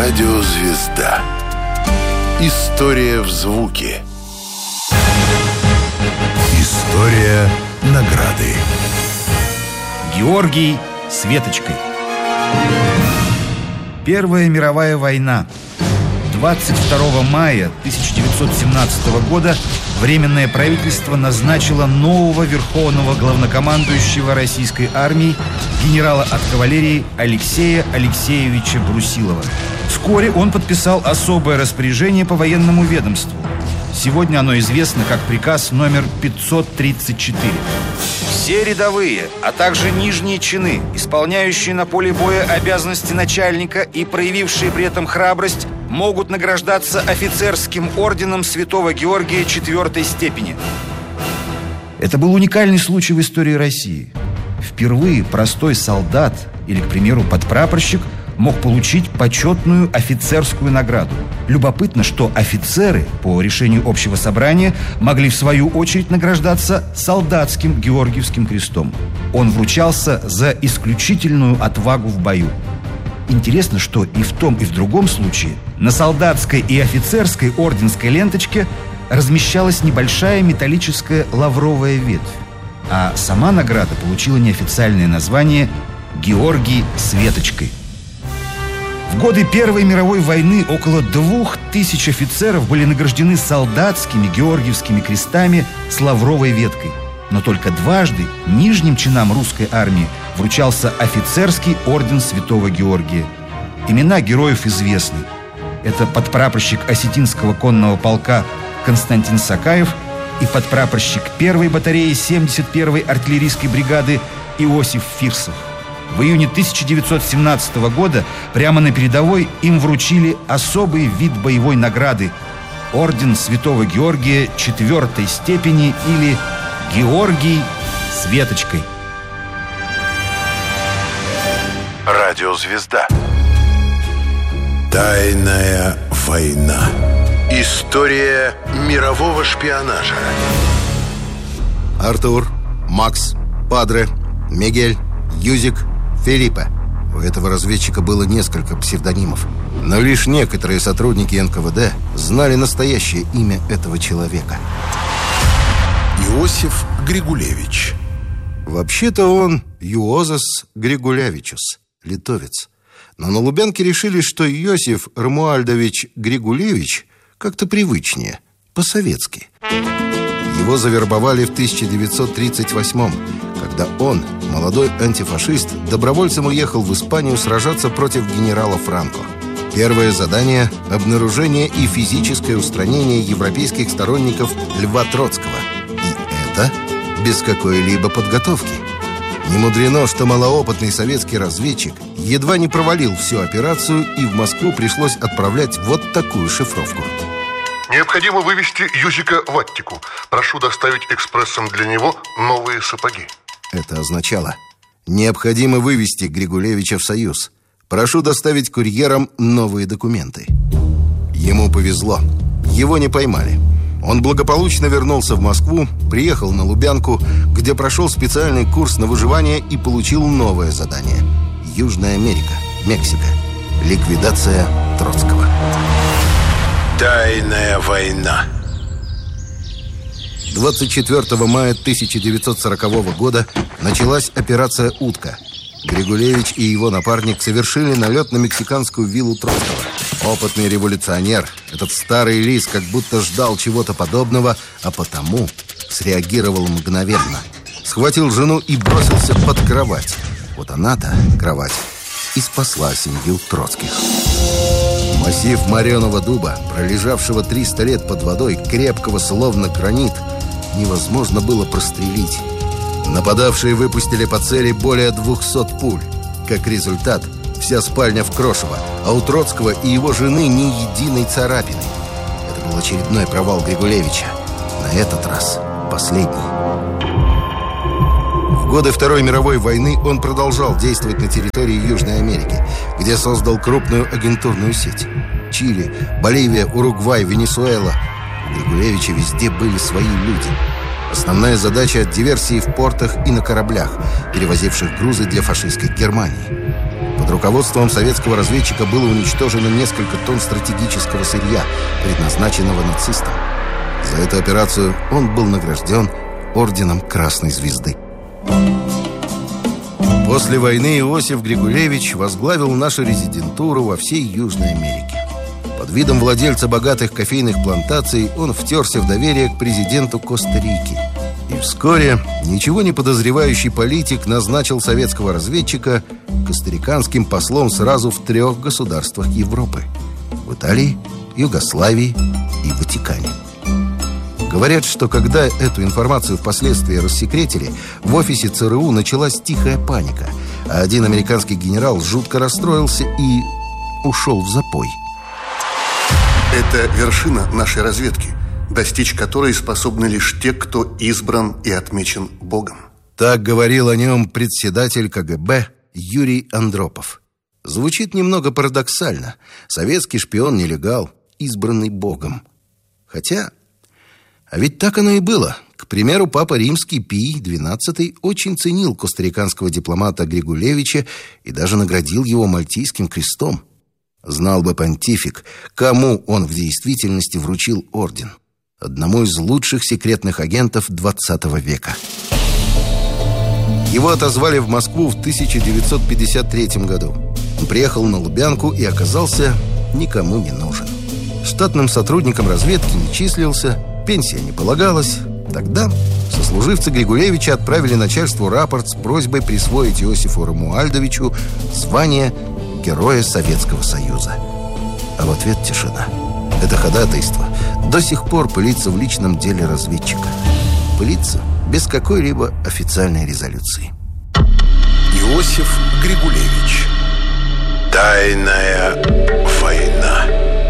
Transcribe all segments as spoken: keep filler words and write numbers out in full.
Радиозвезда. История в звуке. История награды. Георгий с веточкой. Первая мировая война. двадцать второго мая тысяча девятьсот семнадцатого года Временное правительство назначило нового верховного главнокомандующего российской армии генерала от кавалерии Алексея Алексеевича Брусилова. Вскоре он подписал особое распоряжение по военному ведомству. Сегодня оно известно как приказ номер пятьсот тридцать четыре. Все рядовые, а также нижние чины, исполняющие на поле боя обязанности начальника и проявившие при этом храбрость, могут награждаться офицерским орденом Святого Георгия четвертой степени. Это был уникальный случай в истории России. Впервые простой солдат или, к примеру, подпрапорщик мог получить почетную офицерскую награду. Любопытно, что офицеры по решению общего собрания могли в свою очередь награждаться солдатским Георгиевским крестом. Он вручался за исключительную отвагу в бою. Интересно, что и в том, и в другом случае на солдатской и офицерской орденской ленточке размещалась небольшая металлическая лавровая ветвь, а сама награда получила неофициальное название «Георгий с веточкой». В годы Первой мировой войны около двух тысяч офицеров были награждены солдатскими георгиевскими крестами с лавровой веткой. Но только дважды нижним чинам русской армии вручался офицерский орден Святого Георгия. Имена героев известны. Это подпрапорщик Осетинского конного полка Константин Сакаев и подпрапорщик первой батареи семьдесят первой артиллерийской бригады Иосиф Фирсов. В июне тысяча девятьсот семнадцатого года прямо на передовой им вручили особый вид боевой награды – орден Святого Георгия четвертой степени или Георгий с веточкой. Радиозвезда. Тайная война. История мирового шпионажа. Артур, Макс, Падре, Мигель, Юзик, Филиппе. У этого разведчика было несколько псевдонимов, но лишь некоторые сотрудники эн ка вэ дэ знали настоящее имя этого человека. Иосиф Григулевич. Вообще-то он Юозас Григулявичус, литовец. Но на Лубянке решили, что Иосиф Ромуальдович Григулевич как-то привычнее, по-советски. Его завербовали в тысяча девятьсот тридцать восьмом, когда он, молодой антифашист, добровольцем уехал в Испанию сражаться против генерала Франко. Первое задание – обнаружение и физическое устранение европейских сторонников Льва Троцкого. И это без какой-либо подготовки. Не мудрено, что малоопытный советский разведчик едва не провалил всю операцию, и в Москву пришлось отправлять вот такую шифровку. Необходимо вывести Юзика в Аттику. Прошу доставить экспрессом для него новые сапоги. Это означало: необходимо вывести Григулевича в Союз. Прошу доставить курьером новые документы. Ему повезло. Его не поймали. Он благополучно вернулся в Москву, приехал на Лубянку, где прошел специальный курс на выживание и получил новое задание. Южная Америка, Мексика. Ликвидация Троцкого. Тайная война. двадцать четвёртого мая тысяча девятьсот сорокового года началась операция «Утка». Григулевич и его напарник совершили налет на мексиканскую виллу Троцкого. Опытный революционер, этот старый лис, как будто ждал чего-то подобного, а потому среагировал мгновенно. Схватил жену и бросился под кровать. Вот она-то, кровать, и спасла семью Троцких. Массив мореного дуба, пролежавшего триста лет под водой, крепкого словно гранит, невозможно было прострелить. Нападавшие выпустили по цели более двухсот пуль. Как результат, вся спальня в крошево, а у Троцкого и его жены ни единой царапины. Это был очередной провал Григулевича. На этот раз последний. В годы Второй мировой войны он продолжал действовать на территории Южной Америки, где создал крупную агентурную сеть. Чили, Боливия, Уругвай, Венесуэла. У Григулевича везде были свои люди. Основная задача – диверсии в портах и на кораблях, перевозивших грузы для фашистской Германии. Под руководством советского разведчика было уничтожено несколько тонн стратегического сырья, предназначенного нацистам. За эту операцию он был награжден орденом Красной Звезды. После войны Иосиф Григулевич возглавил нашу резидентуру во всей Южной Америке. Под видом владельца богатых кофейных плантаций он втерся в доверие к президенту Коста-Рики. И вскоре ничего не подозревающий политик назначил советского разведчика костариканским послом сразу в трех государствах Европы: в Италии, Югославии и Ватикане. Говорят, что когда эту информацию впоследствии рассекретили, в офисе ЦРУ началась тихая паника, а один американский генерал жутко расстроился и ушел в запой. Это вершина нашей разведки, достичь которой способны лишь те, кто избран и отмечен Богом. Так говорил о нем председатель КГБ Юрий Андропов. Звучит немного парадоксально. Советский шпион-нелегал, избранный Богом. Хотя, а ведь так оно и было. К примеру, Папа Римский Пий двенадцатый очень ценил костариканского дипломата Григулевича и даже наградил его Мальтийским крестом. Знал бы понтифик, кому он в действительности вручил орден. Одному из лучших секретных агентов двадцатого века. Его отозвали в Москву в тысяча девятьсот пятьдесят третьем году. Он приехал на Лубянку и оказался никому не нужен. Штатным сотрудником разведки не числился, пенсия не полагалась. Тогда сослуживцы Григулевича отправили начальству рапорт с просьбой присвоить Иосифу Ромуальдовичу звание Героя Советского Союза. А в ответ тишина. Это ходатайство до сих пор пылится в личном деле разведчика. Пылится без какой-либо официальной резолюции. Иосиф Григулевич. Тайная война.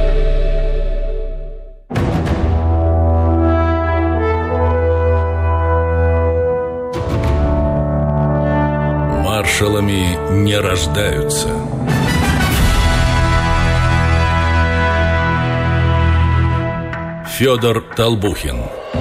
Маршалами не рождаются. Федор Толбухин.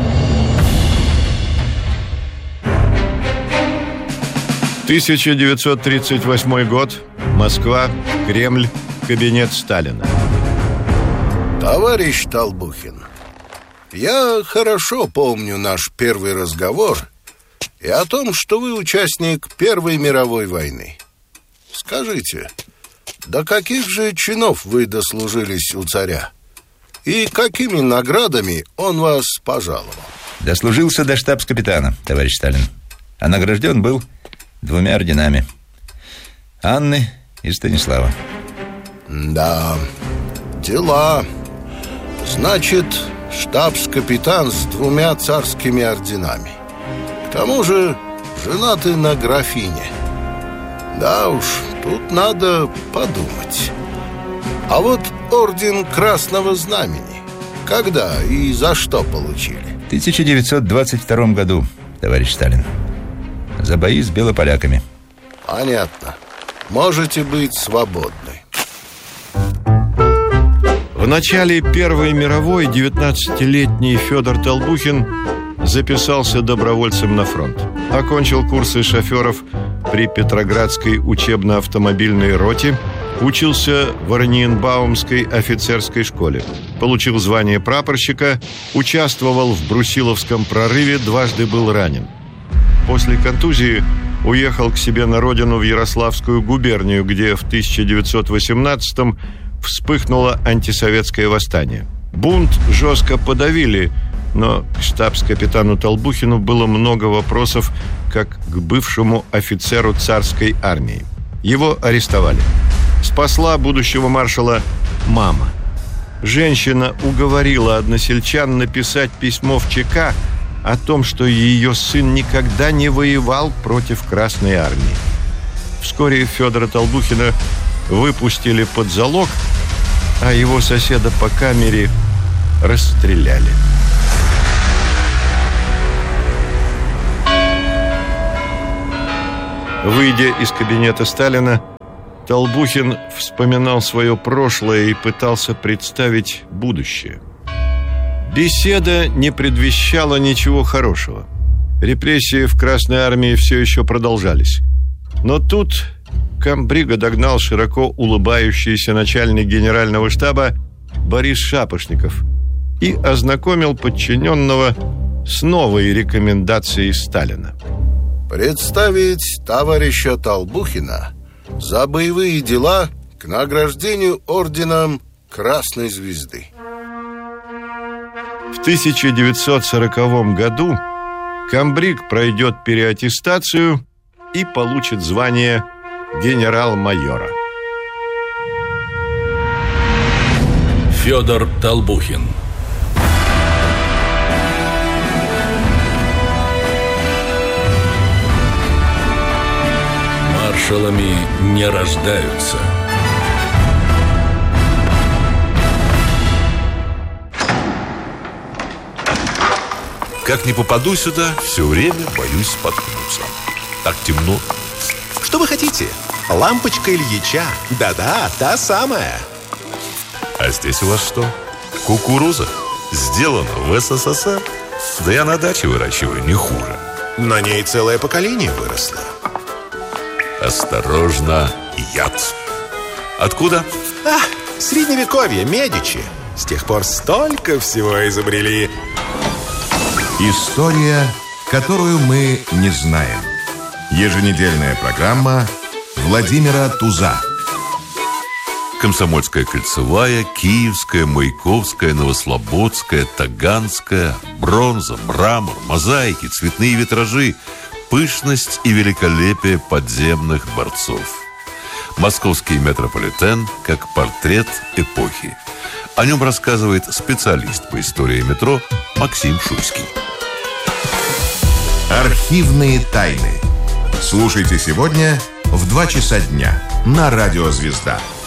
тысяча девятьсот тридцать восьмой год. Москва. Кремль. Кабинет Сталина. Товарищ Толбухин, я хорошо помню наш первый разговор и о том, что вы участник Первой мировой войны. Скажите, до каких же чинов вы дослужились у царя? И какими наградами он вас пожаловал? Дослужился до штабс-капитана, товарищ Сталин. А награжден был двумя орденами: Анны и Станислава. Да, дела. Значит, штабс-капитан с двумя царскими орденами. К тому же женаты на графине. Да уж, тут надо подумать. А вот орден Красного Знамени когда и за что получили? В тысяча девятьсот двадцать втором году, товарищ Сталин. За бои с белополяками. Понятно. Можете быть свободны. В начале Первой мировой девятнадцатилетний Федор Толбухин записался добровольцем на фронт. Окончил курсы шоферов при Петроградской учебно-автомобильной роте. Учился в Орниенбаумской офицерской школе. Получил звание прапорщика. Участвовал в Брусиловском прорыве. Дважды был ранен. После контузии уехал к себе на родину в Ярославскую губернию, где в тысяча девятьсот восемнадцатом вспыхнуло антисоветское восстание. Бунт жестко подавили, но к штабс-капитану Толбухину было много вопросов, как к бывшему офицеру царской армии. Его арестовали. Спасла будущего маршала мама. Женщина уговорила односельчан написать письмо в ЧК о том, что ее сын никогда не воевал против Красной армии. Вскоре Федора Толбухина выпустили под залог, а его соседа по камере расстреляли. Выйдя из кабинета Сталина, Толбухин вспоминал свое прошлое и пытался представить будущее. Беседа не предвещала ничего хорошего. Репрессии в Красной армии все еще продолжались. Но тут комбрига догнал широко улыбающийся начальник генерального штаба Борис Шапошников и ознакомил подчиненного с новой рекомендацией Сталина. Представить товарища Толбухина за боевые дела к награждению орденом Красной Звезды. В тысяча девятьсот сороковом году комбриг пройдет переаттестацию и получит звание генерал-майора. Федор Толбухин. Маршалами не рождаются. Как не попаду сюда, все время боюсь споткнуться. Так темно. Что вы хотите? Лампочка Ильича. Да-да, та самая. А здесь у вас что? Кукуруза? Сделана в СССР? Да я на даче выращиваю не хуже. На ней целое поколение выросло. Осторожно, яд. Откуда? А, средневековье, Медичи. С тех пор столько всего изобрели. История, которую мы не знаем. Еженедельная программа Владимира Туза. Комсомольская кольцевая, Киевская, Маяковская, Новослободская, Таганская, бронза, мрамор, мозаики, цветные витражи, пышность и великолепие подземных дворцов. Московский метрополитен как портрет эпохи. О нем рассказывает специалист по истории метро Максим Шуйский. Архивные тайны. Слушайте сегодня в два часа дня на Радио Звезда.